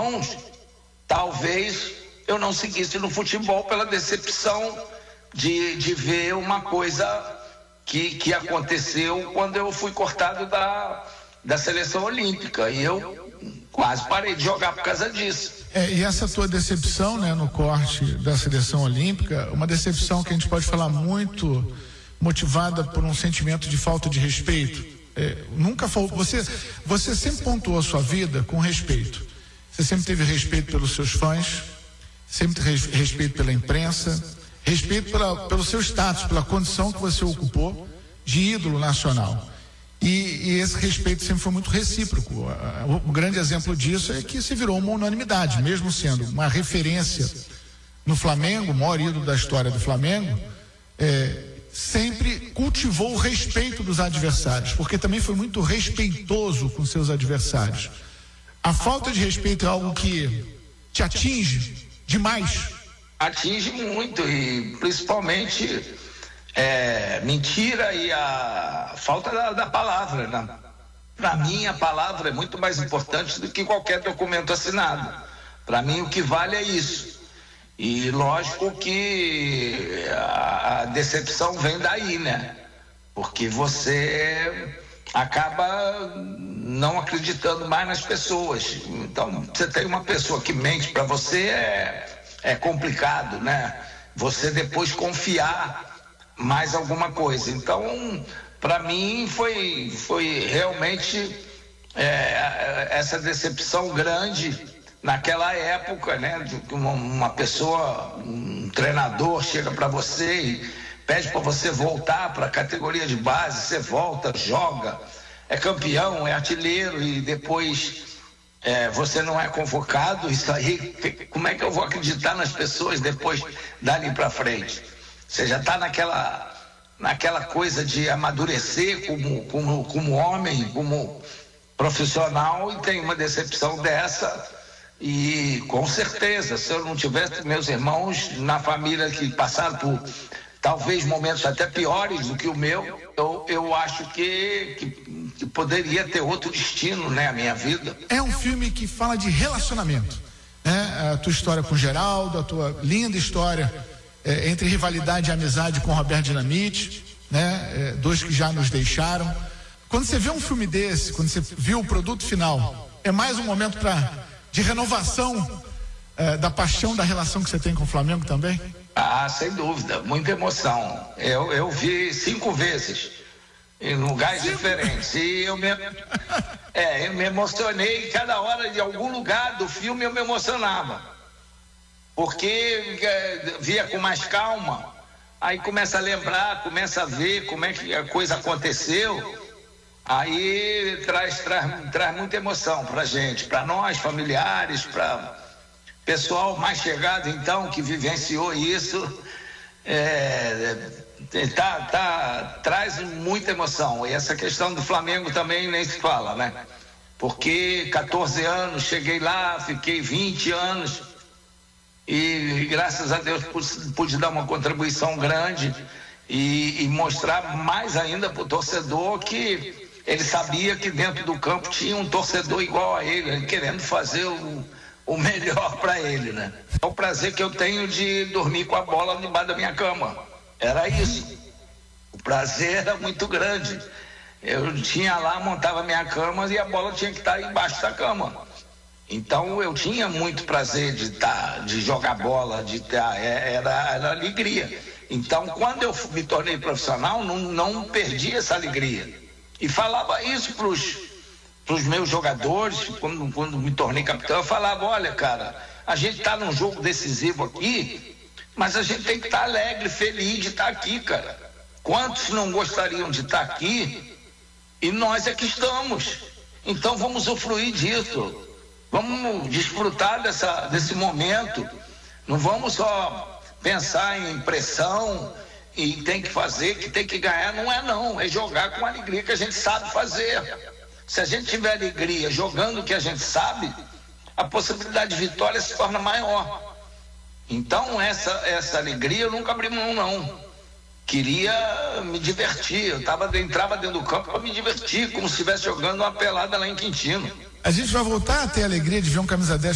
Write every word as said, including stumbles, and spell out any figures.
irmãos, talvez eu não seguisse no futebol pela decepção de, de ver uma coisa que, que aconteceu quando eu fui cortado da, da seleção olímpica. E eu quase parei de jogar por causa disso. É, e essa tua decepção, né, no corte da seleção olímpica, uma decepção que a gente pode falar muito motivada por um sentimento de falta de respeito. É, nunca faltou. Você, você sempre pontuou a sua vida com respeito. Você sempre teve respeito pelos seus fãs, sempre teve respeito pela imprensa, respeito pela, pelo seu status, pela condição que você ocupou de ídolo nacional. E, e esse respeito sempre foi muito recíproco. O, o grande exemplo disso é que se virou uma unanimidade, mesmo sendo uma referência no Flamengo, o maior ídolo da história do Flamengo, é, sempre cultivou o respeito dos adversários, porque também foi muito respeitoso com seus adversários. A falta de respeito é algo que te atinge demais? Atinge muito, e principalmente é, mentira e a falta da, da palavra, né? Para mim a palavra é muito mais importante do que qualquer documento assinado. Para mim o que vale é isso. E lógico que a, a decepção vem daí, né? Porque você acaba não acreditando mais nas pessoas. Então, você tem uma pessoa que mente para você, é, é complicado, né? Você depois confiar mais alguma coisa. Então, para mim foi, foi realmente é, essa decepção grande naquela época, né? De uma, uma pessoa, um treinador chega para você e pede para você voltar para a categoria de base, você volta, joga, é campeão, é artilheiro e depois é, você não é convocado. Isso aí, como é que eu vou acreditar nas pessoas depois dali para frente? Você já está naquela, naquela coisa de amadurecer como, como, como homem, como profissional, e tem uma decepção dessa. E com certeza, se eu não tivesse meus irmãos na família que passaram por talvez momentos até piores do que o meu, eu, eu acho que, que, que poderia ter outro destino, né, a minha vida. É um filme que fala de relacionamento, né? A tua história com o Geraldo, a tua linda história é, entre rivalidade e amizade com o Roberto Dinamite, né? É, dois que já nos deixaram. Quando você vê um filme desse, quando você viu o produto final, é mais um momento pra, de renovação é, da paixão da relação que você tem com o Flamengo também? Ah, sem dúvida, muita emoção. Eu, eu vi cinco vezes, em lugares cinco? diferentes. E eu me, é, eu me emocionei, cada hora de algum lugar do filme eu me emocionava. Porque é, via com mais calma, aí começa a lembrar, começa a ver como é que a coisa aconteceu. Aí traz, traz, traz muita emoção pra gente, pra nós, familiares, pra pessoal mais chegado, então, que vivenciou isso, é, tá, tá, traz muita emoção. E essa questão do Flamengo também nem se fala, né? Porque catorze anos, cheguei lá, fiquei vinte anos e, e graças a Deus pude, pude dar uma contribuição grande e, e mostrar mais ainda pro torcedor que ele sabia que dentro do campo tinha um torcedor igual a ele, querendo fazer o o melhor para ele, né? É o prazer que eu tenho de dormir com a bola debaixo da minha cama. Era isso. O prazer era muito grande. Eu tinha lá, montava minha cama e a bola tinha que estar embaixo da cama. Então eu tinha muito prazer de estar, de jogar bola, de estar, era, era alegria. Então quando eu me tornei profissional, não, não perdi essa alegria. E falava isso pros para os meus jogadores, quando, quando me tornei capitão, eu falava, olha, cara, a gente está num jogo decisivo aqui, mas a gente tem que estar tá alegre, feliz de estar tá aqui, cara. Quantos não gostariam de estar tá aqui? E nós é que estamos. Então vamos usufruir disso. Vamos desfrutar dessa, desse momento. Não vamos só pensar em pressão e tem que fazer, que tem que ganhar. Não é não, é jogar com a alegria que a gente sabe fazer. Se a gente tiver alegria jogando o que a gente sabe, a possibilidade de vitória se torna maior. Então essa, essa alegria eu nunca abri mão, não. Queria me divertir, eu tava, entrava dentro do campo para me divertir, como se estivesse jogando uma pelada lá em Quintino. A gente vai voltar a ter a alegria de ver um camisa dez